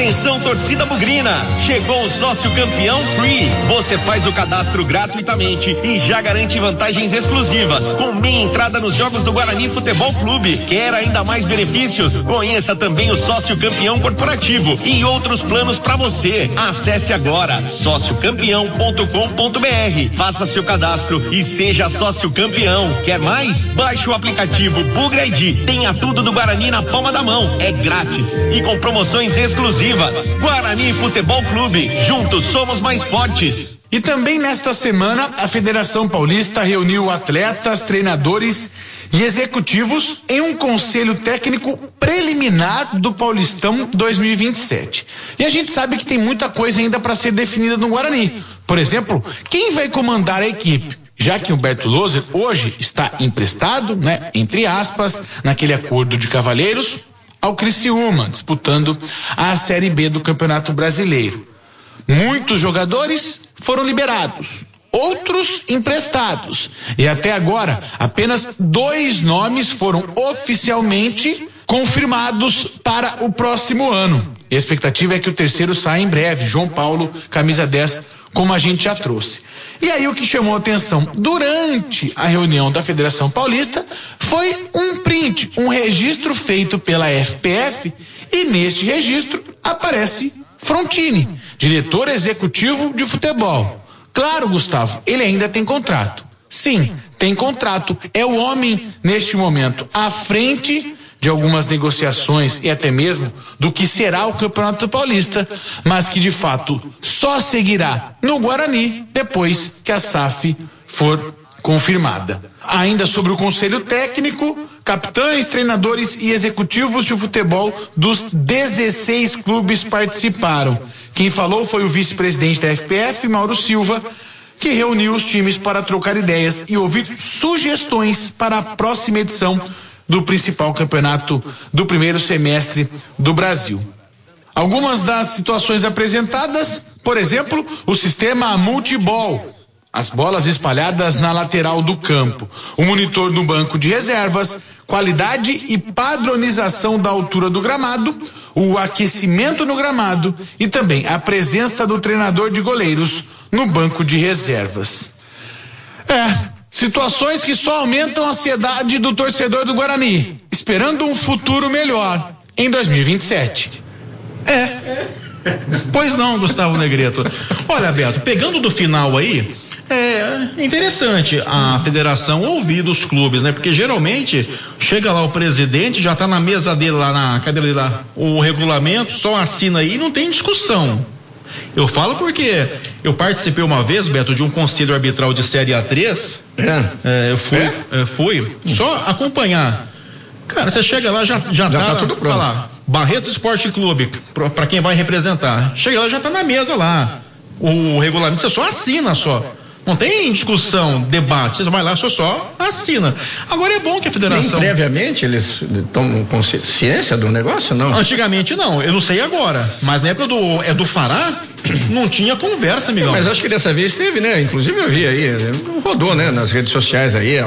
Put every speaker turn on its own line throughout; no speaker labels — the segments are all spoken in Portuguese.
Atenção, torcida bugrina, chegou o Sócio Campeão Free. Você faz o cadastro gratuitamente e já garante vantagens exclusivas, com meia entrada nos jogos do Guarani Futebol Clube. Quer ainda mais benefícios? Conheça também o Sócio Campeão Corporativo e outros planos para você. Acesse agora sociocampeão.com.br, faça seu cadastro e seja sócio campeão. Quer mais? Baixe o aplicativo Bugra ID. Tenha tudo do Guarani na palma da mão. É grátis e com promoções exclusivas. Guarani Futebol Clube, juntos somos mais fortes.
E também nesta semana a Federação Paulista reuniu atletas, treinadores e executivos em um conselho técnico preliminar do Paulistão 2027. E a gente sabe que tem muita coisa ainda para ser definida no Guarani. Por exemplo, quem vai comandar a equipe? Já que Humberto Loser hoje está emprestado, né, entre aspas, naquele acordo de cavalheiros, ao Criciúma, disputando a Série B do Campeonato Brasileiro. Muitos jogadores foram liberados, outros emprestados. E até agora, apenas 2 nomes foram oficialmente confirmados para o próximo ano. E a expectativa é que o terceiro saia em breve, João Paulo, camisa 10, como a gente já trouxe. E aí o que chamou a atenção durante a reunião da Federação Paulista foi um print, um registro feito pela FPF, e neste registro aparece Frontini, diretor executivo de futebol. Claro, Gustavo, ele ainda tem contrato. Sim, tem contrato. É o homem, neste momento, à frente de algumas negociações e até mesmo do que será o Campeonato Paulista, mas que de fato só seguirá no Guarani depois que a SAF for confirmada. Ainda sobre o conselho técnico, capitães, treinadores e executivos de futebol dos 16 clubes participaram. Quem falou foi o vice-presidente da FPF, Mauro Silva, que reuniu os times para trocar ideias e ouvir sugestões para a próxima edição do principal campeonato do primeiro semestre do Brasil. Algumas das situações apresentadas, por exemplo, o sistema multiball, as bolas espalhadas na lateral do campo, o monitor no banco de reservas, qualidade e padronização da altura do gramado, o aquecimento no gramado e também a presença do treinador de goleiros no banco de reservas. Situações que só aumentam a ansiedade do torcedor do Guarani, esperando um futuro melhor em 2027.
Pois não, Gustavo Negreto. Olha, Beto, pegando do final aí, é interessante a federação ouvir dos clubes, né? Porque geralmente chega lá o presidente, já tá na mesa dele lá, na cadeira dele lá, o regulamento, só assina aí e não tem discussão. Eu falo porque eu participei uma vez, Beto, de um conselho arbitral de Série A3. Eu fui só acompanhar. Cara, você chega lá, já tá tudo pronto. Tá lá, Barretos Esporte Clube, pra quem vai representar. Chega lá, já tá na mesa lá. O regulamento, você só assina só. Não tem discussão, debate, você vai lá, só assina. Agora é bom que a federação...
Nem previamente eles tomam consciência do negócio, não?
Antigamente não, eu não sei agora, mas na época do Fará, não tinha conversa, amigão.
Mas acho que dessa vez teve, né? Inclusive eu vi aí, rodou, né? Nas redes sociais aí,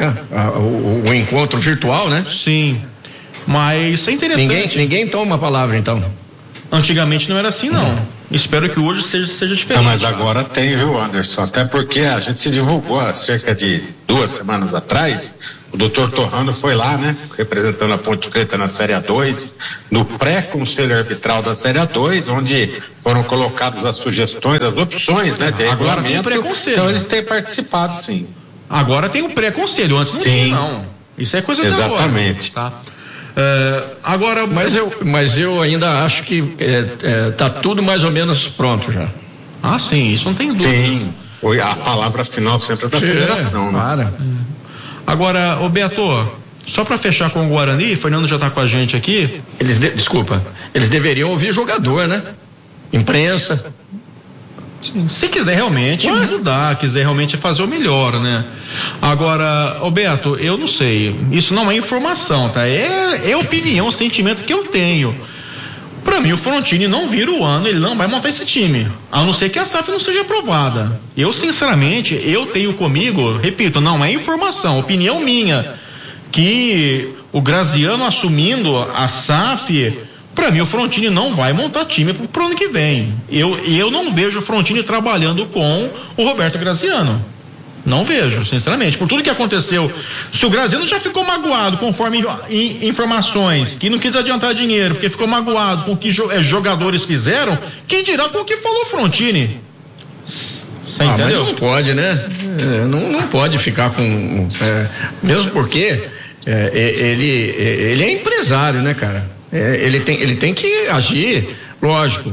o encontro virtual, né?
Sim, mas isso é interessante.
Ninguém toma a palavra, então.
Antigamente não era assim, não. Espero que hoje seja diferente.
Mas agora tem, viu, Anderson? Até porque a gente divulgou há cerca de 2 semanas atrás, o doutor Torrano foi lá, né? Representando a Ponte Preta na Série A2, no pré-conselho arbitral da Série A2, onde foram colocadas as sugestões, as opções, né? De
agora tem o pré-conselho.
Então eles têm participado, sim.
Agora tem o pré-conselho, antes não tinha, não. Isso é coisa de agora.
Exatamente.
Tá? Agora,
mas eu ainda acho que tá tudo mais ou menos pronto já.
Sim, isso não tem dúvida.
Sim, a palavra final sempre é da federação, né?
Agora, Beto, só para fechar com o Guarani, Fernando já tá com a gente aqui.
Eles deveriam ouvir jogador, né? Imprensa.
Sim, se quiser realmente mudar, quiser realmente fazer o melhor, né? Agora, Beto, eu não sei, isso não é informação, tá? É opinião, sentimento que eu tenho. Pra mim, o Frontini não vira o ano, ele não vai montar esse time, a não ser que a SAF não seja aprovada. Eu, sinceramente, eu tenho comigo, repito, não é informação, opinião minha, que o Graziano assumindo a SAF Para mim, o Frontini não vai montar time pro ano que vem. Eu não vejo o Frontini trabalhando com o Roberto Graziano. Não vejo, sinceramente. Por tudo que aconteceu, se o Graziano já ficou magoado, conforme informações, que não quis adiantar dinheiro, porque ficou magoado com o que jogadores fizeram, quem dirá com o que falou o Frontini? Você entendeu?
Mas não pode, né? Não pode ficar com... mesmo porque ele é empresário, né, cara? Ele tem que agir, lógico.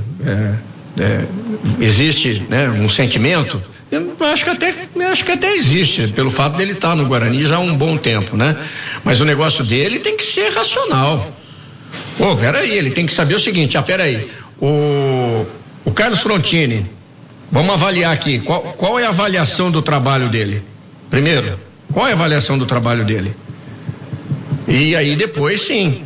Existe, né, um sentimento. Eu acho que até existe, pelo fato dele estar no Guarani já há um bom tempo, né? Mas o negócio dele tem que ser racional. Peraí, ele tem que saber o seguinte, peraí, o Carlos Frontini, vamos avaliar aqui, qual é a avaliação do trabalho dele? Primeiro, qual é a avaliação do trabalho dele? E aí depois, sim,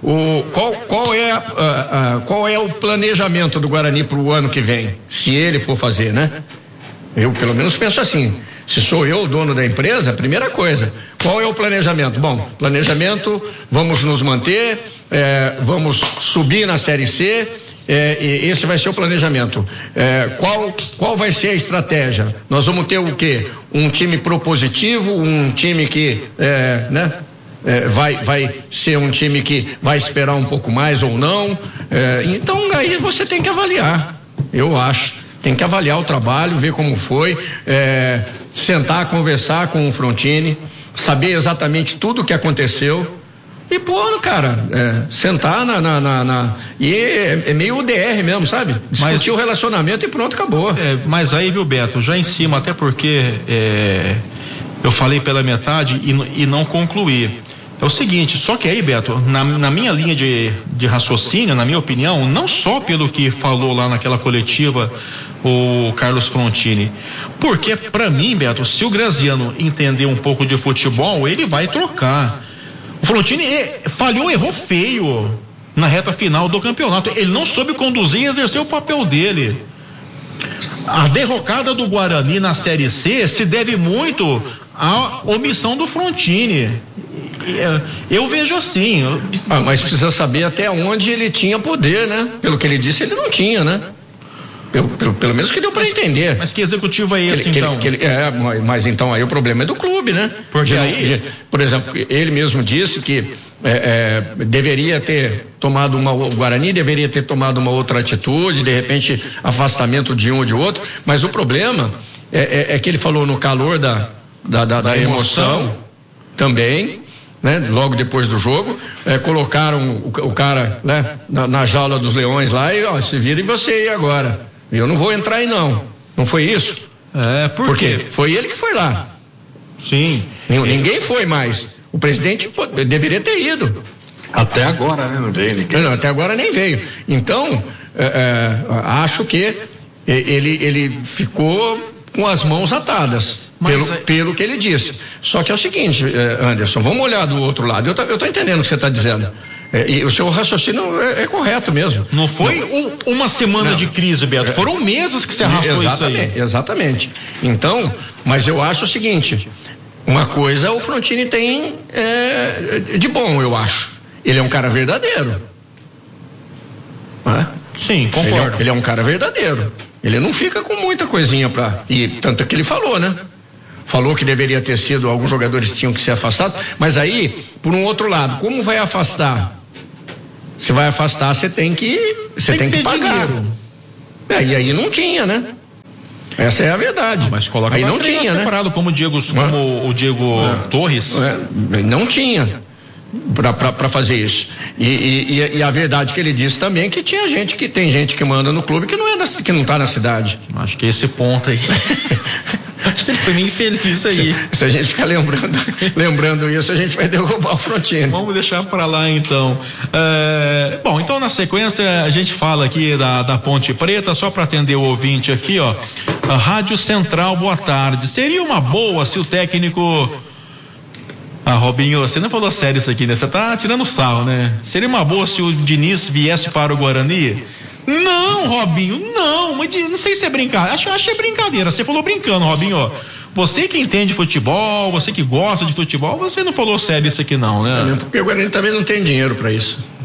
qual é o planejamento do Guarani para o ano que vem, se ele for fazer, né? Eu pelo menos penso assim, se sou eu o dono da empresa, primeira coisa, qual é o planejamento? Bom, planejamento, vamos nos manter, vamos subir na Série C, e esse vai ser o planejamento. Qual vai ser a estratégia? Nós vamos ter o quê? Um time propositivo, um time que, vai ser um time que vai esperar um pouco mais ou não. Então aí você tem que avaliar, eu acho. Tem que avaliar o trabalho, ver como foi, sentar, conversar com o Frontini, saber exatamente tudo o que aconteceu e sentar e é meio UDR mesmo, sabe? Discutir o relacionamento e pronto, acabou.
Mas aí, viu, Beto, já em cima, até porque eu falei pela metade e não concluí. É o seguinte, só que aí, Beto, na minha linha de raciocínio, na minha opinião, não só pelo que falou lá naquela coletiva o Carlos Frontini, porque pra mim, Beto, se o Graziano entender um pouco de futebol, ele vai trocar. O Frontini falhou, errou feio na reta final do campeonato, ele não soube conduzir e exercer o papel dele. A derrocada do Guarani na Série C se deve muito à omissão do Frontini. Eu vejo assim.
Mas precisa saber até onde ele tinha poder, né? Pelo que ele disse, ele não tinha, né? Pelo menos que deu para entender.
Mas que executivo é esse, então?
Mas então aí o problema é do clube, né?
Porque aí...
Por exemplo, ele mesmo disse que deveria ter tomado o Guarani deveria ter tomado uma outra atitude, de repente afastamento de um ou de outro, mas o problema é que ele falou no calor da emoção também, né? Logo depois do jogo, colocaram o cara, né, na jaula dos leões lá e se vira e você aí agora. Eu não vou entrar aí não foi isso?
Por quê?
Porque foi ele que foi lá.
Sim.
Ninguém foi mais. O presidente deveria ter ido.
Até agora, né? Não veio ninguém.
Não, até agora nem veio. Então, acho que ele ficou com as mãos atadas, pelo que ele disse. Só que é o seguinte, Anderson, vamos olhar do outro lado. Eu tô entendendo o que você está dizendo. E o seu raciocínio é correto mesmo.
Não foi uma semana de crise, Beto. Foram meses que se arrastou isso aí.
Exatamente. Então, mas eu acho o seguinte, uma coisa o Frontini tem de bom, eu acho. Ele é um cara verdadeiro.
Sim, concordo.
Ele é um cara verdadeiro. Ele não fica com muita coisinha e tanto que ele falou, né? Falou que deveria ter sido, alguns jogadores tinham que ser afastados, mas aí, por um outro lado, como vai afastar? Se vai afastar, você tem que pagar. Dinheiro. E aí não tinha, né? Essa é a verdade.
Mas coloca
aí não tinha,
separado, né? Como o Diego Torres.
Não tinha para fazer isso. E a verdade que ele disse também que tem gente que manda no clube que não está na cidade.
Acho que esse ponto aí. Acho que ele foi meio infeliz aí.
Se a gente ficar lembrando isso, a gente vai derrubar o Frontini.
Vamos deixar para lá então. Bom, então na sequência a gente fala aqui da Ponte Preta, só para atender o ouvinte aqui, ó. A Rádio Central, boa tarde. Seria uma boa se o técnico... Robinho, você não falou sério isso aqui, né? Você tá tirando sarro, né? Seria uma boa se o Diniz viesse para o Guarani? Não, Robinho, não. Mas não sei se é brincadeira. Achei brincadeira. Você falou brincando, Robinho. Você que entende futebol, você que gosta de futebol, você não falou sério isso aqui não, né?
Porque o Guarani também não tem dinheiro para isso.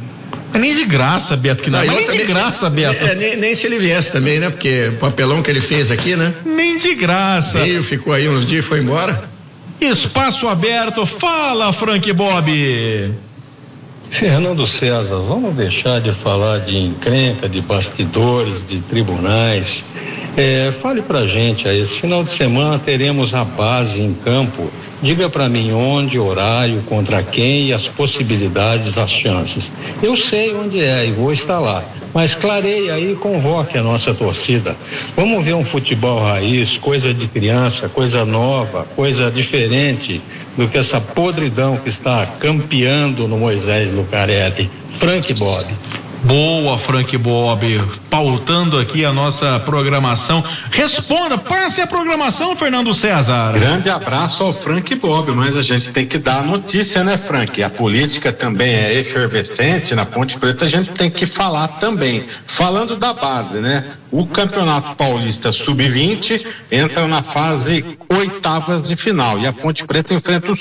Nem de graça, Beto, que não. Mas nem de graça, Beto.
Nem se ele viesse também, né? Porque o papelão que ele fez aqui, né?
Nem de graça.
Veio, ficou aí uns dias e foi embora.
Espaço aberto, fala, Frank Bob.
Fernando César, vamos deixar de falar de encrenca, de bastidores, de tribunais. Fale pra gente aí, esse final de semana teremos a base em campo. Diga pra mim onde, horário, contra quem e as possibilidades, as chances. Eu sei onde é e vou estar lá, mas clareie aí e convoque a nossa torcida. Vamos ver um futebol raiz, coisa de criança, coisa nova, coisa diferente do que essa podridão que está campeando no Moisés Lucarelli. Frank Bob.
Boa, Frank Bob, pautando aqui a nossa programação. Responda, passe a programação, Fernando César.
Grande abraço ao Frank Bob, mas a gente tem que dar a notícia, né, Frank? A política também é efervescente, na Ponte Preta a gente tem que falar também. Falando da base, né? O Campeonato Paulista Sub-20 entra na fase oitavas de final e a Ponte Preta enfrenta o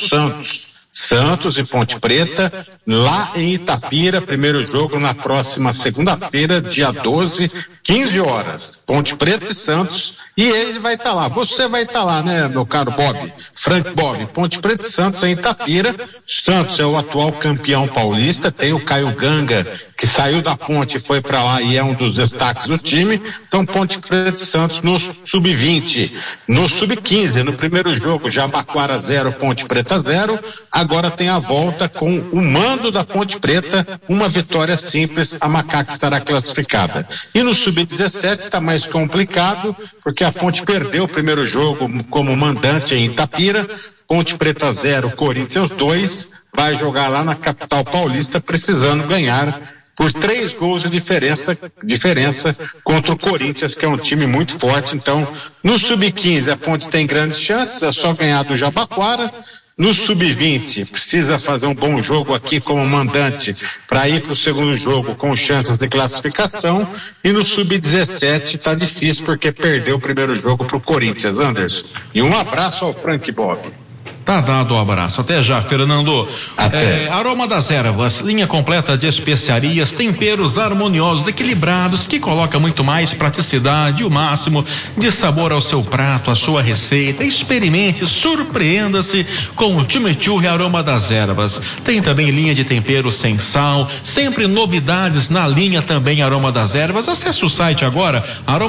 Santos e Ponte Preta, lá em Itapira, primeiro jogo na próxima segunda-feira, dia 12, 15 horas. Ponte Preta e Santos, e ele vai estar lá. Você vai estar lá, né, meu caro Bob? Frank Bob. Ponte Preta e Santos em Itapira. Santos é o atual campeão paulista, tem o Caio Ganga, que saiu da Ponte e foi para lá e é um dos destaques do time. Então, Ponte Preta e Santos no Sub-20. No Sub-15, no primeiro jogo, Jabaquara 0, Ponte Preta 0. Agora tem a volta com o mando da Ponte Preta, uma vitória simples, a Macaca estará classificada. E no Sub-17 está mais complicado, porque a Ponte perdeu o primeiro jogo como mandante em Itapira, Ponte Preta 0, Corinthians 2, vai jogar lá na capital paulista precisando ganhar por 3 gols de diferença contra o Corinthians, que é um time muito forte. Então, no Sub-15 a Ponte tem grandes chances, é só ganhar do Jabaquara. No Sub-20, precisa fazer um bom jogo aqui como mandante para ir para o segundo jogo com chances de classificação. E no Sub-17 está difícil porque perdeu o primeiro jogo para o Corinthians, Anderson. E um abraço ao Frank Bob.
Tá dado um abraço. Até já, Fernando.
Até.
Aroma das Ervas, linha completa de especiarias, temperos harmoniosos, equilibrados, que coloca muito mais praticidade e o máximo de sabor ao seu prato, à sua receita. Experimente, surpreenda-se com o chimichurri Aroma das Ervas. Tem também linha de temperos sem sal, sempre novidades na linha também Aroma das Ervas. Acesse o site agora,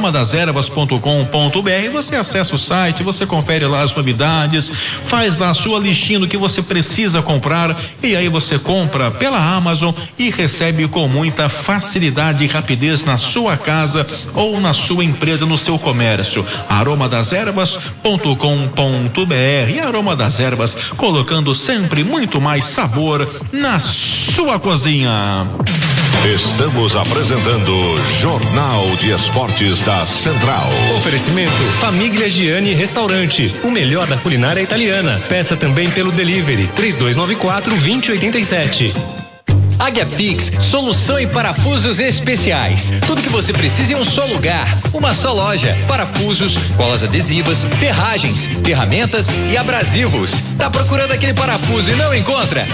aromadeservas.com.br. Você acessa o site, você confere lá as novidades, faz lá a sua listinha do que você precisa comprar e aí você compra pela Amazon e recebe com muita facilidade e rapidez na sua casa ou na sua empresa, no seu comércio. aromadeservas.com.br. e Aroma das Ervas, colocando sempre muito mais sabor na sua cozinha.
Estamos apresentando Jornal de Esportes da Central.
Oferecimento Famiglia Gianni Restaurante, o melhor da culinária italiana. Peça também pelo delivery 3294-2087.
Águia Fix, solução em parafusos especiais. Tudo que você precisa em um só lugar, uma só loja. Parafusos, colas adesivas, ferragens, ferramentas e abrasivos. Tá procurando aquele parafuso e não encontra?